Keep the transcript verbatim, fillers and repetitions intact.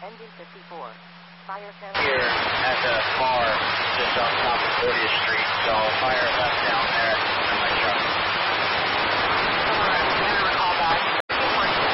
Engine fifty-four. Fire Here at the car just on top of fortieth Street, so fire left down there.